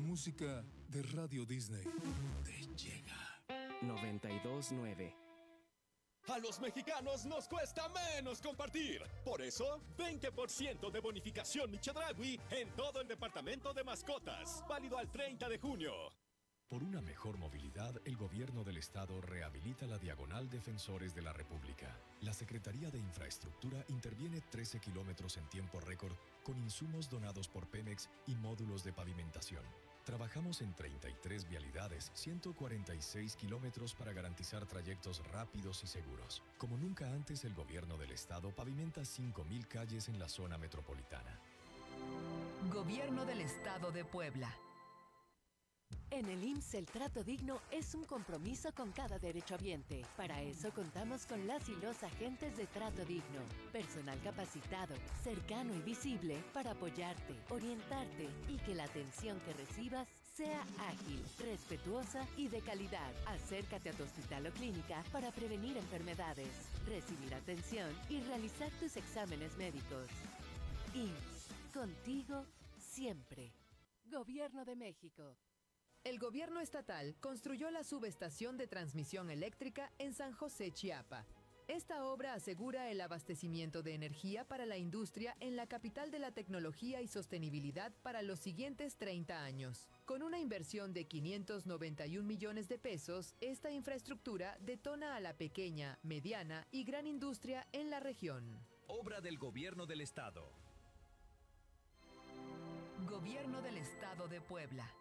música de Radio Disney te llega. 92.9. A los mexicanos nos cuesta menos compartir. Por eso, 20% de bonificación Chedraui en todo el departamento de mascotas. Válido al 30 de junio. Por una mejor movilidad, el gobierno del estado rehabilita la Diagonal Defensores de la República. La Secretaría de Infraestructura interviene 13 kilómetros en tiempo récord con insumos donados por Pemex y módulos de pavimentación. Trabajamos en 33 vialidades, 146 kilómetros para garantizar trayectos rápidos y seguros. Como nunca antes, el gobierno del estado pavimenta 5,000 calles en la zona metropolitana. Gobierno del Estado de Puebla. En el IMSS el trato digno es un compromiso con cada derechohabiente. Para eso contamos con las y los agentes de trato digno. Personal capacitado, cercano y visible para apoyarte, orientarte y que la atención que recibas sea ágil, respetuosa y de calidad. Acércate a tu hospital o clínica para prevenir enfermedades, recibir atención y realizar tus exámenes médicos. IMSS, contigo siempre. Gobierno de México. El gobierno estatal construyó la subestación de transmisión eléctrica en San José, Chiapa. Esta obra asegura el abastecimiento de energía para la industria en la capital de la tecnología y sostenibilidad para los siguientes 30 años. Con una inversión de 591 millones de pesos, esta infraestructura detona a la pequeña, mediana y gran industria en la región. Obra del gobierno del estado. Gobierno del Estado de Puebla.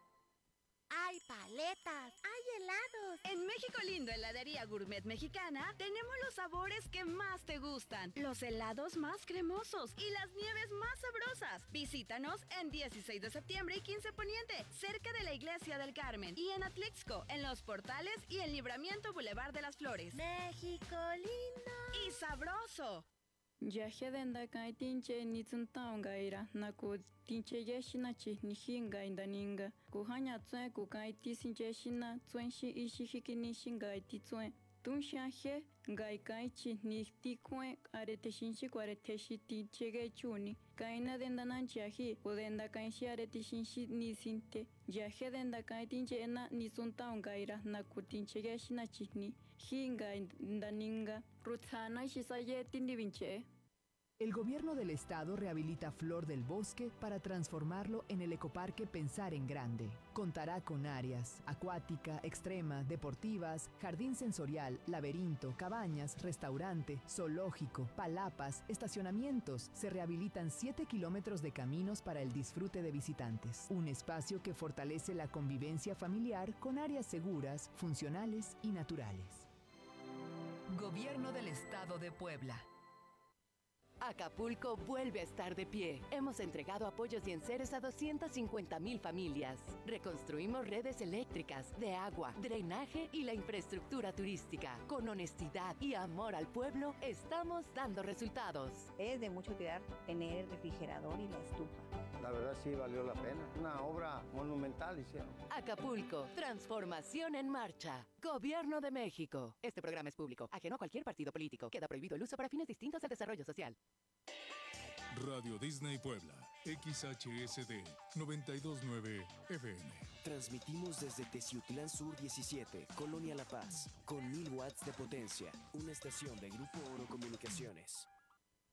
Hay paletas, hay helados. En México Lindo, heladería gourmet mexicana, tenemos los sabores que más te gustan, los helados más cremosos y las nieves más sabrosas. Visítanos en 16 de septiembre y 15 Poniente, cerca de la Iglesia del Carmen, y en Atlixco, en Los Portales y en Libramiento Boulevard de las Flores. México lindo y sabroso. Yaje denda kai tinche ni tsuntao gaira naku tinche yeshina chi ni hinga indaninga ku hanya tsue ku kai tisinche shina tsuen shi ishi hikini shinga ti tsue tunsha he gai kai chi ni ti kue arete shinshi arete shi ti chege chuni kaina denda nanchi ahi udenda kai shi arete shinshi ni sinte yaje denda kai tinche ena ni tsuntao gaira naku tinche yeshina chi ni hinga indaninga rutsana shisaye tindivinche. El gobierno del estado rehabilita Flor del Bosque para transformarlo en el ecoparque Pensar en Grande. Contará con áreas acuática, extrema, deportivas, jardín sensorial, laberinto, cabañas, restaurante, zoológico, palapas, estacionamientos. Se rehabilitan 7 kilómetros de caminos para el disfrute de visitantes. Un espacio que fortalece la convivencia familiar con áreas seguras, funcionales y naturales. Gobierno del Estado de Puebla. Acapulco vuelve a estar de pie. Hemos entregado apoyos y enseres a 250,000 familias. Reconstruimos redes eléctricas, de agua, drenaje y la infraestructura turística. Con honestidad y amor al pueblo, estamos dando resultados. Es de mucho cuidar tener el refrigerador y la estufa. La verdad sí valió la pena. Una obra monumental hicieron. Acapulco, transformación en marcha. Gobierno de México. Este programa es público, ajeno a cualquier partido político. Queda prohibido el uso para fines distintos al desarrollo social. Radio Disney Puebla, XHSD 92.9 FM. Transmitimos desde Teciutlán Sur 17, Colonia La Paz, con 1000 watts de potencia. Una estación de Grupo Oro Comunicaciones.